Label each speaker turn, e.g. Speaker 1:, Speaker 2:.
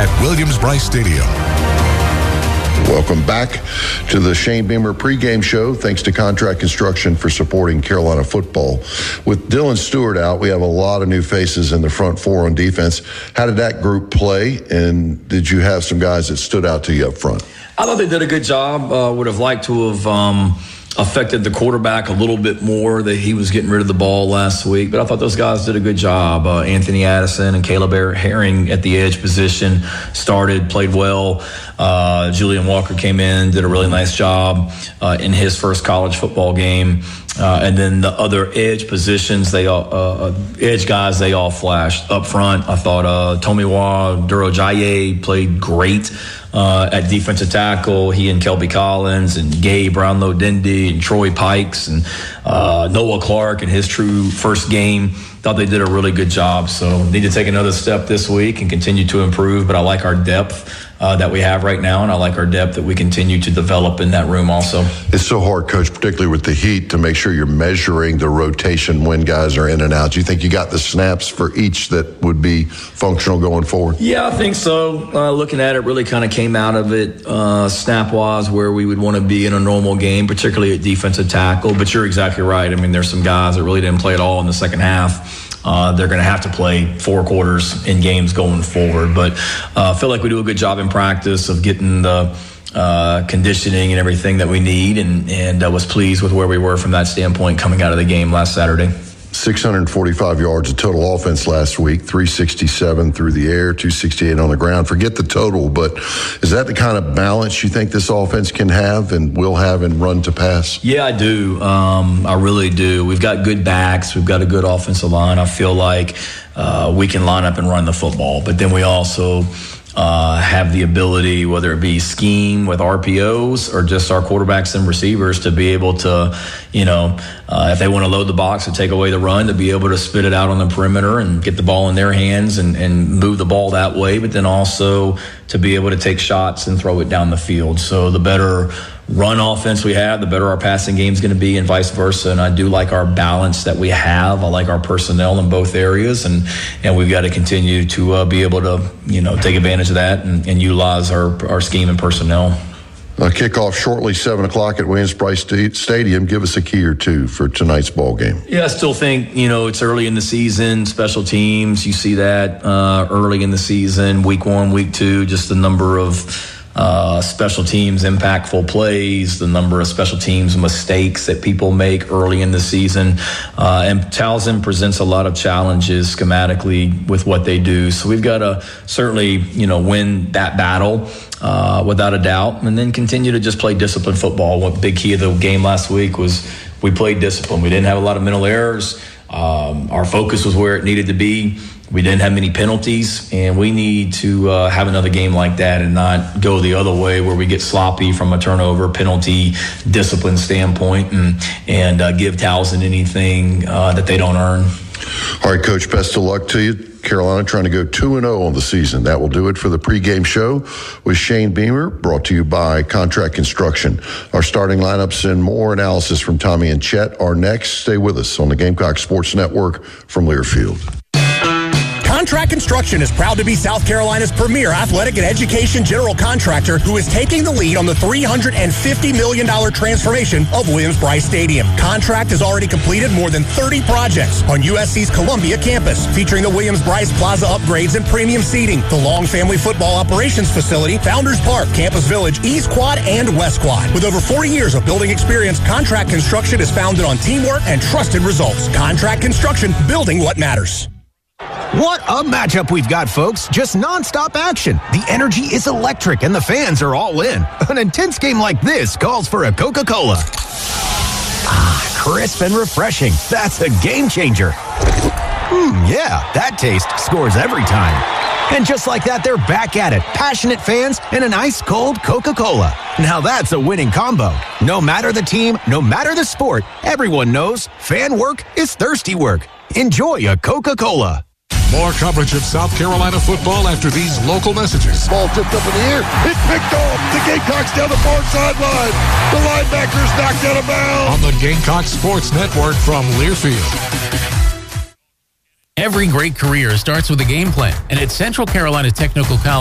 Speaker 1: at Williams-Brice Stadium.
Speaker 2: Welcome back to the Shane Beamer pregame show. Thanks to Contract Construction for supporting Carolina football. With Dylan Stewart out, we have a lot of new faces in the front four on defense. How did that group play, and did you have some guys that stood out to you up front?
Speaker 3: I thought they did a good job. Would have liked to have affected the quarterback a little bit more, that he was getting rid of the ball last week. But I thought those guys did a good job. Anthony Addison and Caleb Herring at the edge position started, played well. Julian Walker came in, did a really nice job in his first college football game. And then the other edge positions, edge guys, they all flashed. Up front, I thought Tomiwa Durojaye played great at defensive tackle. He and Kelby Collins and Gabe Brownlow Dindy and Troy Pikes and Noah Clark in his true first game. Thought they did a really good job. So need to take another step this week and continue to improve. But I like our depth that we have right now, and I like our depth that we continue to develop in that room also.
Speaker 2: It's so hard, Coach, particularly with the heat, to make sure you're measuring the rotation when guys are in and out. Do you think you got the snaps for each that would be functional going forward?
Speaker 3: Yeah, I think so. Looking at it, really kind of came out of it snap-wise where we would want to be in a normal game, particularly at defensive tackle. But you're exactly right. I mean, there's some guys that really didn't play at all in the second half. They're going to have to play 4 quarters in games going forward. But I feel like we do a good job in practice of getting the conditioning and everything that we need, and I was pleased with where we were from that standpoint coming out of the game last Saturday.
Speaker 2: 645 yards of total offense last week, 367 through the air, 268 on the ground. Forget the total, but is that the kind of balance you think this offense can have and will have in run to pass?
Speaker 3: Yeah, I do. I really do. We've got good backs. We've got a good offensive line. I feel like we can line up and run the football, but then we also have the ability, whether it be scheme with RPOs or just our quarterbacks and receivers, to be able to, if they want to load the box and take away the run, to be able to spit it out on the perimeter and get the ball in their hands and move the ball that way, but then also to be able to take shots and throw it down the field. So the better run offense we have, the better our passing game is going to be, and vice versa. And I do like our balance that we have. I like our personnel in both areas, and we've got to continue to be able to, take advantage of that and utilize our scheme and personnel.
Speaker 2: Kickoff shortly, 7 o'clock at Williams-Brice Stadium. Give us a key or two for tonight's ball game.
Speaker 3: Yeah, I still think, it's early in the season. Special teams, you see that early in the season. Week 1, week 2, just the number of special teams impactful plays, the number of special teams mistakes that people make early in the season. And Towson presents a lot of challenges schematically with what they do. So we've got to certainly, win that battle without a doubt, and then continue to just play disciplined football. One big key of the game last week was we played discipline. We didn't have a lot of mental errors. Our focus was where it needed to be. We didn't have many penalties, and we need to have another game like that and not go the other way where we get sloppy from a turnover, penalty, discipline standpoint, and give Towson anything that they don't earn.
Speaker 2: All right, Coach, best of luck to you. Carolina trying to go 2-0 on the season. That will do it for the pregame show with Shane Beamer, brought to you by Contract Construction. Our starting lineups and more analysis from Tommy and Chet are next. Stay with us on the Gamecock Sports Network from Learfield.
Speaker 4: Contract Construction is proud to be South Carolina's premier athletic and education general contractor who is taking the lead on the $350 million transformation of Williams-Brice Stadium. Contract has already completed more than 30 projects on USC's Columbia campus, featuring the Williams-Brice Plaza upgrades and premium seating, the Long Family Football Operations Facility, Founders Park, Campus Village, East Quad, and West Quad. With over 40 years of building experience, Contract Construction is founded on teamwork and trusted results. Contract Construction, building what matters.
Speaker 5: What a matchup we've got, folks. Just nonstop action. The energy is electric and the fans are all in. An intense game like this calls for a Coca-Cola. Ah, crisp and refreshing. That's a game changer. Yeah, that taste scores every time. And just like that, they're back at it. Passionate fans and an ice-cold Coca-Cola. Now that's a winning combo. No matter the team, no matter the sport, everyone knows fan work is thirsty work. Enjoy a Coca-Cola.
Speaker 1: More coverage of South Carolina football after these local messages.
Speaker 6: Ball tipped up in the air. It's picked off. The Gamecocks down the far sideline. The linebackers knocked out of bounds.
Speaker 1: On the Gamecock Sports Network from Learfield.
Speaker 7: Every great career starts with a game plan. And at Central Carolina Technical College,